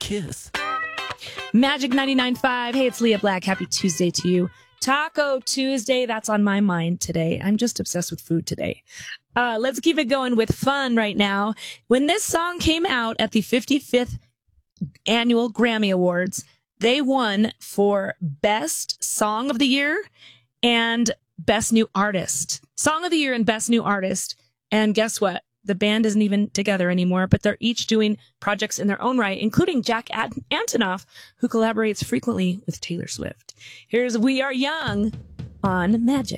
Kiss. Magic 99.5. Hey, it's Leah Black. Happy Tuesday to you. Taco Tuesday. That's on my mind today. I'm just obsessed with food today. Let's keep it going with fun right now. When this song came out at the 55th annual Grammy Awards, they won for Best Song of the Year and Best New Artist. Song of the Year and Best New Artist. And guess what? The band isn't even together anymore, but they're each doing projects in their own right, including Jack Antonoff, who collaborates frequently with Taylor Swift. Here's We Are Young on Magic.